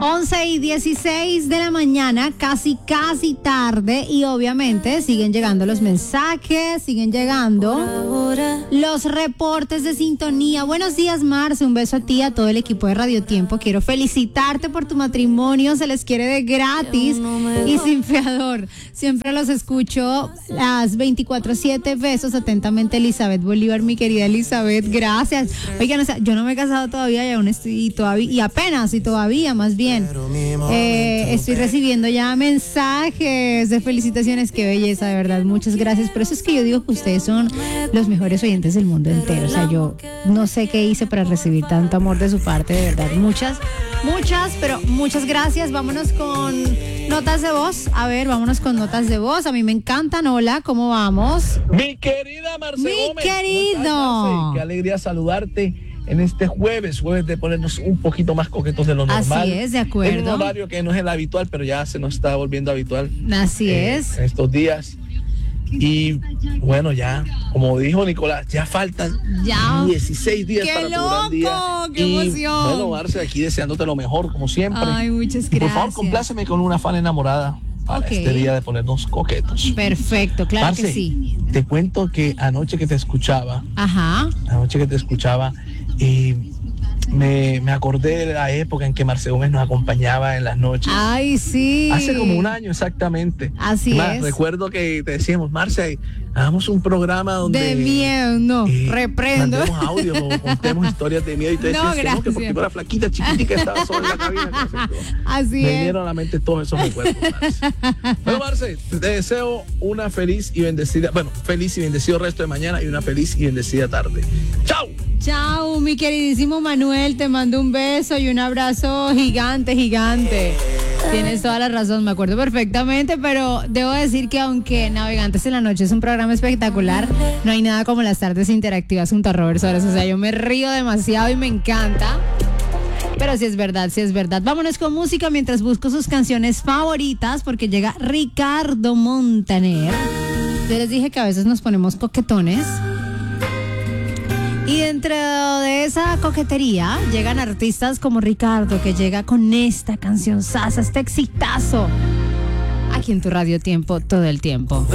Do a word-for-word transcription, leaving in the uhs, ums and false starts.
once y dieciséis de la mañana, casi, casi tarde. Y obviamente siguen llegando los mensajes, siguen llegando los reportes de sintonía. Buenos días, Marce. Un beso a ti, a todo el equipo de Radio Tiempo. Quiero felicitarte por tu matrimonio. Se les quiere de gratis y sin fiador. Siempre los escucho las veinticuatro siete. Besos atentamente, Elizabeth Bolívar, mi querida Elizabeth. Gracias. Oigan, o sea, yo no me he casado todavía y aún estoy y todavía y apenas y todavía más bien eh, estoy recibiendo ya mensajes de felicitaciones. Qué belleza, de verdad, muchas gracias. Por eso es que yo digo que ustedes son los mejores oyentes del mundo entero. O sea, yo no sé qué hice para recibir tanto amor de su parte, de verdad. Muchas, muchas, pero muchas gracias. Vámonos con notas de voz. A ver, vámonos con notas de voz. A mí me encantan. Hola, ¿cómo vamos? Mi querida Marce Mi Gómez. querido. Qué alegría saludarte en este jueves, jueves de ponernos un poquito más coquetos de lo normal. Así es, de acuerdo. En un horario que no es el habitual, pero ya se nos está volviendo habitual. Así eh, es. En estos días. Y bueno, ya, como dijo Nicolás, ya faltan Ya. dieciséis días ¡Qué para tu gran día. loco! ¡Qué Y, emoción! Bueno, Marce, aquí deseándote lo mejor, como siempre. Ay, muchas Y por favor, gracias. compláceme con una fan enamorada para Ok. este día de ponernos coquetos. Perfecto, claro Marce, que sí. te cuento que anoche que te escuchaba, Ajá. anoche que te escuchaba, eh, me, me acordé de la época en que Marce Gómez nos acompañaba en las noches. Ay, sí. Hace como un año exactamente. Así Más, es. recuerdo que te decíamos, Marce, hagamos un programa donde... De miedo, no, eh, reprendo. Mandemos audio, o contemos historias de miedo. Y te No, decías que no, que gracias. porque tú eras flaquita, chiquitica, estaba sola en la cabina. que no sé qué. Así Me es. vinieron a la mente todos esos recuerdos, Marce. Bueno, Marce, te deseo una feliz y bendecida, bueno, feliz y bendecido resto de mañana y una feliz y bendecida tarde. ¡Chao! Chao, mi queridísimo Manuel, te mando un beso y un abrazo gigante, gigante. Tienes toda la razón, me acuerdo perfectamente, pero debo decir que aunque Navegantes en la Noche es un programa espectacular, no hay nada como las tardes interactivas junto a Robert Suárez. O sea, yo me río demasiado y me encanta. Pero sí es verdad, sí es verdad. Vámonos con música mientras busco sus canciones favoritas, porque llega Ricardo Montaner. Yo les dije que a veces nos ponemos coquetones. Y dentro de esa coquetería llegan artistas como Ricardo, que llega con esta canción sasa, este exitazo, aquí en tu Radio Tiempo todo el tiempo.